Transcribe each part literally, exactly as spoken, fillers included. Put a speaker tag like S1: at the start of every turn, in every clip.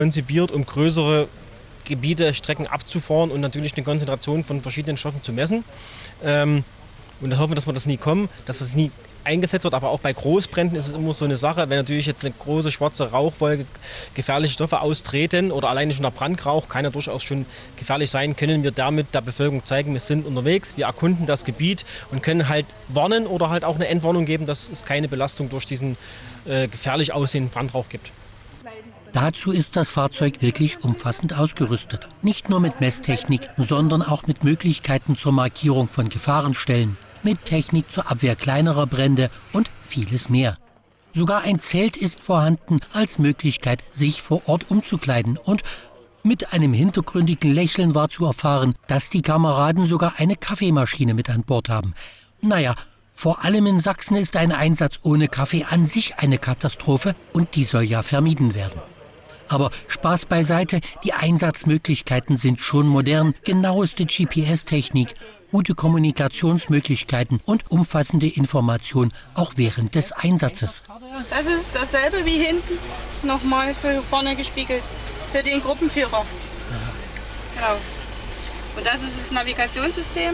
S1: konzipiert, um größere Gebiete, Strecken abzufahren und natürlich eine Konzentration von verschiedenen Stoffen zu messen. Ähm, und da hoffen wir, dass wir das nie kommen, dass es nie eingesetzt wird. Aber auch bei Großbränden ist es immer so eine Sache, wenn natürlich jetzt eine große schwarze Rauchwolke gefährliche Stoffe austreten oder alleine schon der Brandrauch kann ja durchaus schon gefährlich sein, können wir damit der Bevölkerung zeigen, wir sind unterwegs, wir erkunden das Gebiet und können halt warnen oder halt auch eine Entwarnung geben, dass es keine Belastung durch diesen äh, gefährlich aussehenden Brandrauch gibt.
S2: Dazu ist das Fahrzeug wirklich umfassend ausgerüstet. Nicht nur mit Messtechnik, sondern auch mit Möglichkeiten zur Markierung von Gefahrenstellen, mit Technik zur Abwehr kleinerer Brände und vieles mehr. Sogar ein Zelt ist vorhanden als Möglichkeit, sich vor Ort umzukleiden. Und mit einem hintergründigen Lächeln war zu erfahren, dass die Kameraden sogar eine Kaffeemaschine mit an Bord haben. Naja, vor allem in Sachsen ist ein Einsatz ohne Kaffee an sich eine Katastrophe und die soll ja vermieden werden. Aber Spaß beiseite, die Einsatzmöglichkeiten sind schon modern, genaueste G P S-Technik, gute Kommunikationsmöglichkeiten und umfassende Information auch während des Einsatzes.
S3: Das ist dasselbe wie hinten, nochmal für vorne gespiegelt, für den Gruppenführer. Genau. Und das ist das Navigationssystem,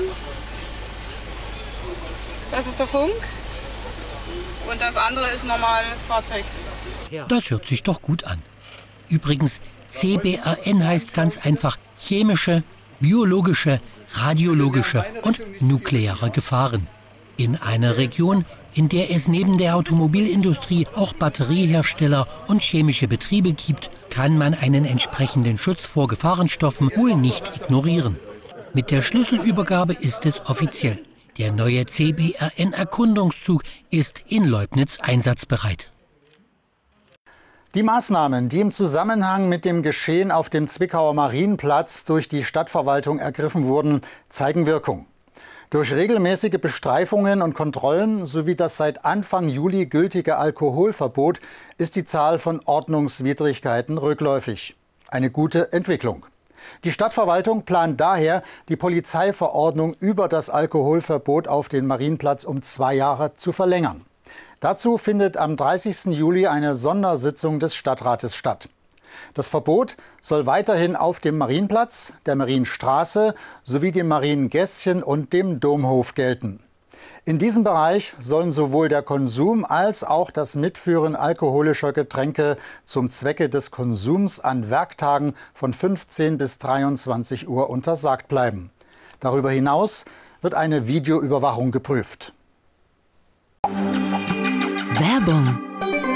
S3: das ist der Funk und das andere ist normal Fahrzeug.
S2: Das hört sich doch gut an. Übrigens, C B R N heißt ganz einfach chemische, biologische, radiologische und nukleare Gefahren. In einer Region, in der es neben der Automobilindustrie auch Batteriehersteller und chemische Betriebe gibt, kann man einen entsprechenden Schutz vor Gefahrenstoffen wohl nicht ignorieren. Mit der Schlüsselübergabe ist es offiziell. Der neue C B R N-Erkundungszug ist in Leubnitz einsatzbereit.
S4: Die Maßnahmen, die im Zusammenhang mit dem Geschehen auf dem Zwickauer Marienplatz durch die Stadtverwaltung ergriffen wurden, zeigen Wirkung. Durch regelmäßige Bestreifungen und Kontrollen sowie das seit Anfang Juli gültige Alkoholverbot ist die Zahl von Ordnungswidrigkeiten rückläufig. Eine gute Entwicklung. Die Stadtverwaltung plant daher, die Polizeiverordnung über das Alkoholverbot auf den Marienplatz um zwei Jahre zu verlängern. Dazu findet am dreißigsten Juli eine Sondersitzung des Stadtrates statt. Das Verbot soll weiterhin auf dem Marienplatz, der Marienstraße sowie dem Mariengässchen und dem Domhof gelten. In diesem Bereich sollen sowohl der Konsum als auch das Mitführen alkoholischer Getränke zum Zwecke des Konsums an Werktagen von fünfzehn bis dreiundzwanzig Uhr untersagt bleiben. Darüber hinaus wird eine Videoüberwachung geprüft.
S5: Werbung